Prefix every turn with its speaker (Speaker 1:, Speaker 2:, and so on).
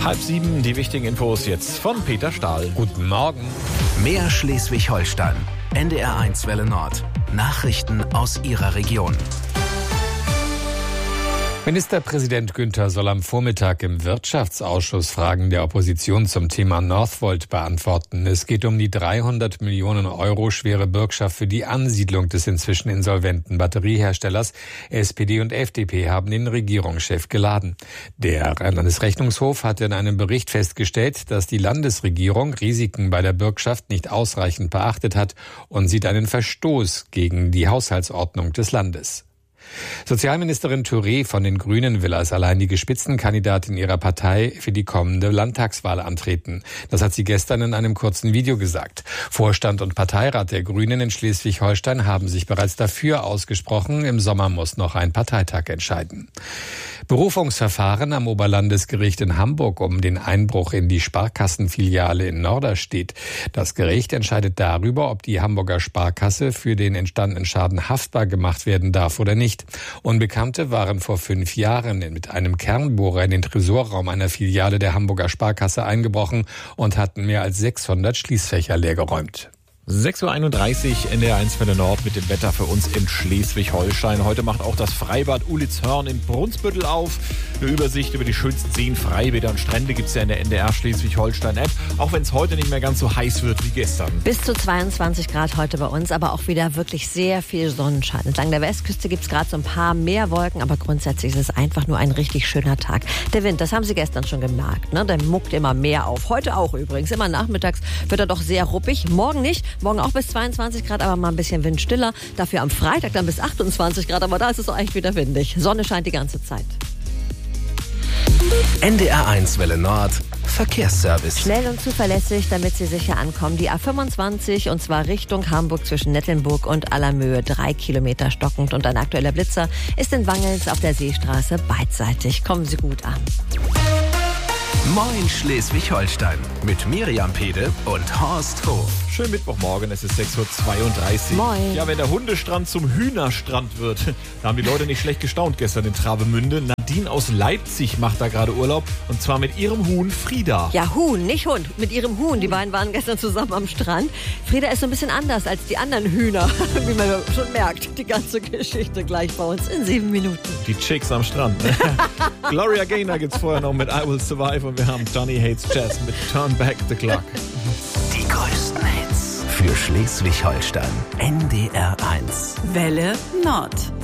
Speaker 1: 6:30, die wichtigen Infos jetzt von Peter Stahl.
Speaker 2: Guten Morgen.
Speaker 3: Mehr Schleswig-Holstein. NDR1 Welle Nord. Nachrichten aus Ihrer Region.
Speaker 2: Ministerpräsident Günther soll am Vormittag im Wirtschaftsausschuss Fragen der Opposition zum Thema Northvolt beantworten. Es geht um die 300 Millionen Euro schwere Bürgschaft für die Ansiedlung des inzwischen insolventen Batterieherstellers. SPD und FDP haben den Regierungschef geladen. Der Landesrechnungshof hat in einem Bericht festgestellt, dass die Landesregierung Risiken bei der Bürgschaft nicht ausreichend beachtet hat und sieht einen Verstoß gegen die Haushaltsordnung des Landes. Sozialministerin Touré von den Grünen will als alleinige Spitzenkandidatin ihrer Partei für die kommende Landtagswahl antreten. Das hat sie gestern in einem kurzen Video gesagt. Vorstand und Parteirat der Grünen in Schleswig-Holstein haben sich bereits dafür ausgesprochen. Im Sommer muss noch ein Parteitag entscheiden. Berufungsverfahren am Oberlandesgericht in Hamburg um den Einbruch in die Sparkassenfiliale in Norderstedt. Das Gericht entscheidet darüber, ob die Hamburger Sparkasse für den entstandenen Schaden haftbar gemacht werden darf oder nicht. Unbekannte waren vor 5 Jahren mit einem Kernbohrer in den Tresorraum einer Filiale der Hamburger Sparkasse eingebrochen und hatten mehr als 600 Schließfächer leergeräumt.
Speaker 1: 6:31 Uhr, NDR1 Welle Nord mit dem Wetter für uns in Schleswig-Holstein. Heute macht auch das Freibad Ulitzhörn in Brunsbüttel auf. Eine Übersicht über die schönsten Seen, Freibäder und Strände gibt es ja in der NDR Schleswig-Holstein-App. Auch wenn es heute nicht mehr ganz so heiß wird wie gestern.
Speaker 4: Bis zu 22 Grad heute bei uns, aber auch wieder wirklich sehr viel Sonnenschein. Entlang der Westküste gibt es gerade so ein paar mehr Wolken, aber grundsätzlich ist es einfach nur ein richtig schöner Tag. Der Wind, das haben Sie gestern schon gemerkt, ne? Der muckt immer mehr auf. Heute auch übrigens. Immer nachmittags wird er doch sehr ruppig. Morgen nicht. Morgen auch bis 22 Grad, aber mal ein bisschen windstiller. Dafür am Freitag dann bis 28 Grad, aber da ist es auch eigentlich wieder windig. Sonne scheint die ganze Zeit.
Speaker 3: NDR1 Welle Nord. Verkehrsservice.
Speaker 4: Schnell und zuverlässig, damit Sie sicher ankommen. Die A25 und zwar Richtung Hamburg zwischen Nettelnburg und Allermöhe. 3 Kilometer stockend und ein aktueller Blitzer ist in Wangels auf der Seestraße beidseitig. Kommen Sie gut an.
Speaker 3: Moin Schleswig-Holstein mit Miriam Pede und Horst Hof.
Speaker 1: Schönen Mittwochmorgen, es ist 6:32 Uhr.
Speaker 4: Moin.
Speaker 1: Ja, wenn der Hundestrand zum Hühnerstrand wird, da haben die Leute nicht schlecht gestaunt gestern in Travemünde. Nadine aus Leipzig macht da gerade Urlaub und zwar mit ihrem Huhn Frieda.
Speaker 4: Ja, Huhn, nicht Hund, mit ihrem Huhn. Die beiden waren gestern zusammen am Strand. Frieda ist so ein bisschen anders als die anderen Hühner, wie man schon merkt. Die ganze Geschichte gleich bei uns in 7 Minuten.
Speaker 1: Die Chicks am Strand. Ne? Gloria Gaynor gibt's vorher noch mit I Will Survive und wir haben Johnny Hates Jazz mit Turn Back the Clock.
Speaker 3: Die größten Hits für Schleswig-Holstein. NDR1.
Speaker 5: Welle Nord.